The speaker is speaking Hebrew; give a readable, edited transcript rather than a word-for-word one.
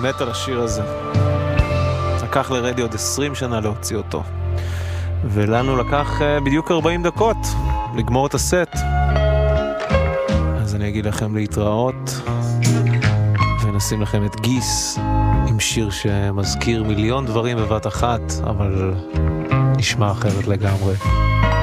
מת על השיר הזה. לקח לרדיו עוד 20 שנה להוציא אותו. ולנו לקח בדיוק 40 דקות לגמור את הסט. אז אני אגיד לכם להתראות, ונשים לכם את גיס עם שיר שמזכיר מיליון דברים בבת אחת, אבל נשמע אחרת לגמרי.